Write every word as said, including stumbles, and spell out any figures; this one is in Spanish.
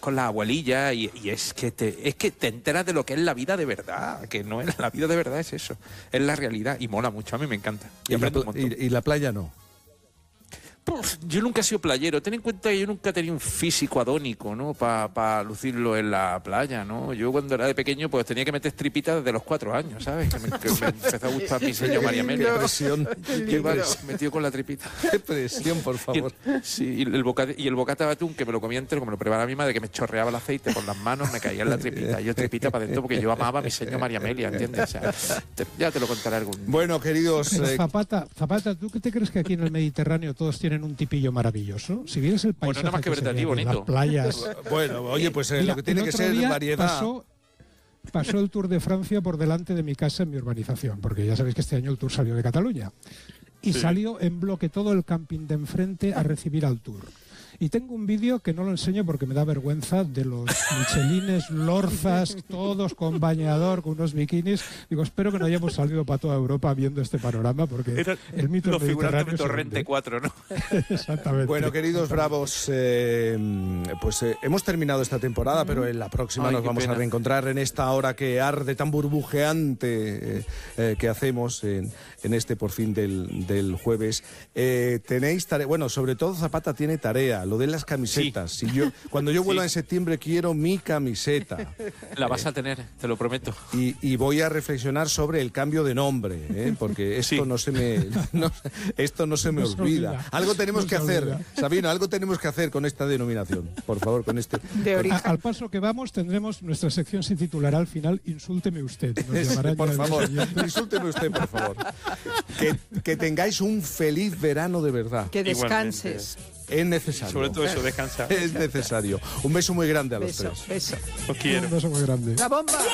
con las abuelillas y, y es que te es que te enteras de lo que es la vida de verdad, que no es la vida de verdad, es eso, es la realidad y mola mucho, a mí me encanta. Y, y, la, y, y la playa no. Pues yo nunca he sido playero. Ten en cuenta que yo nunca he tenido un físico adónico, ¿no? Para pa lucirlo en la playa, ¿no? Yo cuando era de pequeño pues tenía que meter tripitas desde los cuatro años, ¿sabes? Que me, que me empezó a gustar mi señor María Amelia. Qué presión. Qué metido con la tripita. Qué presión, por favor. Y el, sí, y el, bocata, y el bocata de atún que me lo comía entero, como lo preparaba mi madre, que me chorreaba el aceite por las manos, me caía en la tripita. Yo tripita para adentro porque yo amaba a mi señor María Amelia, ¿entiendes? O sea, te, ya te lo contaré algún día. Bueno, queridos... Pero Eh... Zapata, Zapata, ¿tú qué te crees que aquí en el Mediterráneo todos tienen un tipillo maravilloso? Si vieras el paisaje, bueno, nada más que, que verte a ti, bonito. Las playas... Bueno, oye, pues eh, Mira, lo que tiene que ser variedad... Pasó, pasó el Tour de Francia por delante de mi casa en mi urbanización, porque ya sabéis que este año el Tour salió de Cataluña. Y sí. Salió en bloque todo el camping de enfrente a recibir al Tour. Y tengo un vídeo que no lo enseño porque me da vergüenza, de los michelines, lorzas, todos con bañador, con unos bikinis. Digo, espero que no hayamos salido para toda Europa viendo este panorama, porque era el mito del Mediterráneo de Torrente cuatro, ¿no? Exactamente. Bueno, queridos bravos, eh, pues eh, hemos terminado esta temporada, pero en la próxima Ay, nos vamos pena. a reencontrar en esta hora que arde tan burbujeante eh, eh, que hacemos en, en este por fin del, del jueves. Eh, tenéis tarea, bueno, sobre todo Zapata tiene tarea. Lo de las camisetas. Sí. Si yo, cuando yo vuelva sí. en septiembre quiero mi camiseta. La vas a tener, te lo prometo. Y, y voy a reflexionar sobre el cambio de nombre, ¿eh? Porque esto sí. no se me no, esto no se me no olvida. olvida. Algo tenemos no que hacer, olvida. Sabino, algo tenemos que hacer con esta denominación. Por favor, con este. De origen. A, al paso que vamos tendremos nuestra sección, se titulará al final Insúlteme usted. Nos por favor, insúlteme usted, por favor. Que, que tengáis un feliz verano de verdad. Que descanses. Igualmente. Es necesario. Sobre todo eso, descansar. Es necesario. Un beso muy grande a los beso, tres. Beso. Os quiero. Un beso muy grande. ¡La bomba!